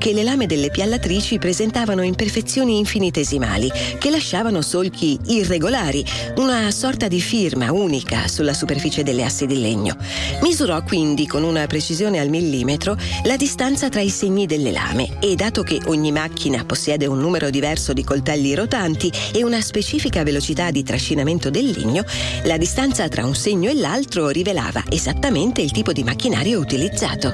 che le lame delle piallatrici presentavano imperfezioni infinitesimali che lasciavano solchi irregolari, una sorta di firma unica sulla superficie delle assi di legno. Misurò quindi con una precisione al millimetro la distanza tra i segni delle lame e, dato che ogni macchina possiede un numero diverso di coltelli rotanti e una specifica velocità di trascinamento del legno, la distanza tra un segno e l'altro rivelava esattamente il tipo di macchinario utilizzato.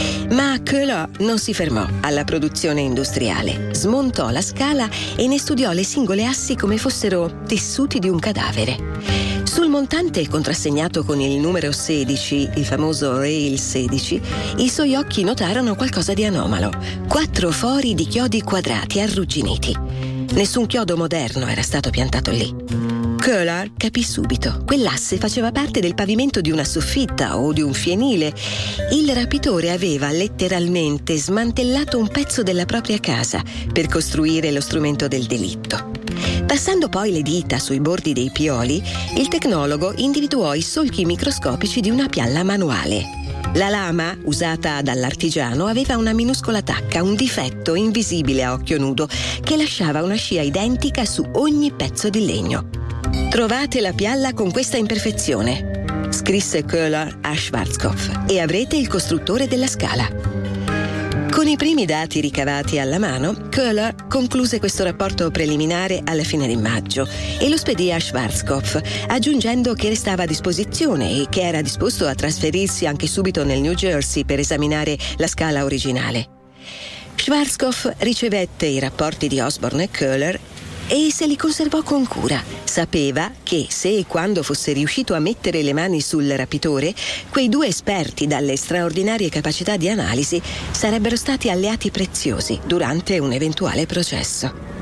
Ma Köhler non si fermò alla produzione industriale. Smontò la scala e ne studiò le singole assi come fossero tessuti di un cadavere. Sul montante contrassegnato con il numero 16, il famoso Rail 16, i suoi occhi notarono qualcosa di anomalo: 4 fori di chiodi quadrati arrugginiti. Nessun chiodo moderno era stato piantato lì. Köhler capì subito: quell'asse faceva parte del pavimento di una soffitta o di un fienile. Il rapitore aveva letteralmente smantellato un pezzo della propria casa per costruire lo strumento del delitto. Passando poi le dita sui bordi dei pioli, il tecnologo individuò i solchi microscopici di una pialla manuale. La lama, usata dall'artigiano, aveva una minuscola tacca, un difetto invisibile a occhio nudo, che lasciava una scia identica su ogni pezzo di legno. «Trovate la pialla con questa imperfezione», scrisse Köhler a Schwarzkopf, «e avrete il costruttore della scala». Con i primi dati ricavati alla mano, Köhler concluse questo rapporto preliminare alla fine di maggio e lo spedì a Schwarzkopf, aggiungendo che restava a disposizione e che era disposto a trasferirsi anche subito nel New Jersey per esaminare la scala originale. Schwarzkopf ricevette i rapporti di Osborne e Köhler e se li conservò con cura. Sapeva che se e quando fosse riuscito a mettere le mani sul rapitore, quei due esperti dalle straordinarie capacità di analisi sarebbero stati alleati preziosi durante un eventuale processo.